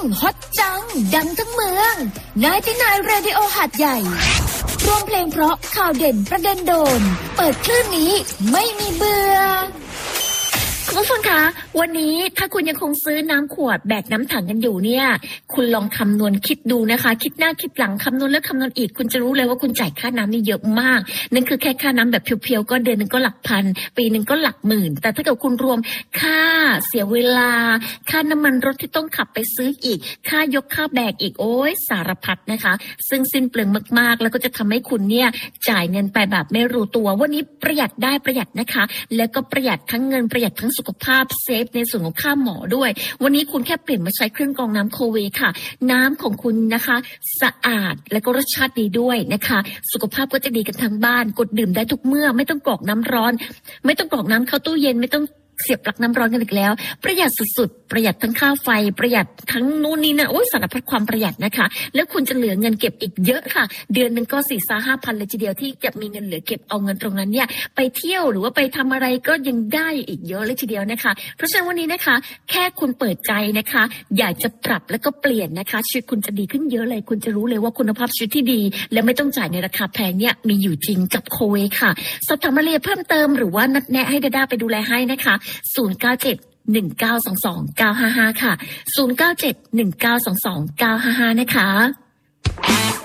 ฮอตจังดังทั้งเมืองนายที่นายเรดิโอหาดใหญ่รวมเพลงเพราะข่าวเด่นประเด็นโดนเปิดคลื่นนี้ไม่มีเบื่อคุณผู้ฟังคะวันนี้ถ้าคุณยังคงซื้อน้ำขวดแบกน้ำถังกันอยู่เนี่ยคุณลองคำนวณคิดดูนะคะคิดหน้าคิดหลังคำนวณแล้วคำนวณอีกคุณจะรู้เลยว่าคุณจ่ายค่าน้ำนี่เยอะมากนั่นคือแค่ค่าน้ำแบบเพียวๆก็เดือนนึงก็หลักพันปีนึงก็หลักหมื่นแต่ถ้าเกิดคุณรวมค่าเสียเวลาค่าน้ำมันรถที่ต้องขับไปซื้ออีกค่ายกค่าแบกอีกโอ้ยสารพัดนะคะซึ่งสิ้นเปลืองมากๆแล้วก็จะทำให้คุณเนี่ยจ่ายเงินไปแบบไม่รู้ตัววันนี้ประหยัดได้ประหยัดนะคะแล้วก็ประหยัดทั้งเงินประหยัดทั้งสุขภาพเซฟในส่วนของค่าหมอด้วยวันนี้คุณแค่เปลี่ยนมาใช้เครื่องกรองน้ำโคเวค่ะน้ำของคุณนะคะสะอาดและก็รสชาติดีด้วยนะคะสุขภาพก็จะดีกันทั้งบ้านกดดื่มได้ทุกเมื่อไม่ต้องกรอกน้ำร้อนไม่ต้องกรอกน้ำเข้าตู้เย็นไม่ต้องเสียบปลั๊กน้ำร้อนกันอีกแล้วประหยัดสุดๆประหยัดทั้งค่าไฟประหยัดทั้งนู่นนี่นะโอ้ยสารพัดความประหยัดนะคะแล้วคุณจะเหลือเงินเก็บอีกเยอะค่ะเดือนนึงก็4-5 พันเลยทีเดียวที่จะมีเงินเหลือเก็บเอาเงินตรงนั้นเนี่ยไปเที่ยวหรือว่าไปทำอะไรก็ยังได้อีกเยอะเลยทีเดียวนะคะเพราะฉะนั้นวันนี้นะคะแค่คุณเปิดใจนะคะอยากจะปรับแล้วก็เปลี่ยนนะคะชีวิตคุณจะดีขึ้นเยอะเลยคุณจะรู้เลยว่าคุณภาพชีวิตที่ดีและไม่ต้องจ่ายในราคาแพงเนี่ยมีอยู่จริงกับโคเวค่ะสอบถามรายละเอียดเพิ่มเติมหรือว่านัดแนะให้ดาด้าไปดูแลให้นะคะ0971922955ค่ะ0971922955นะคะ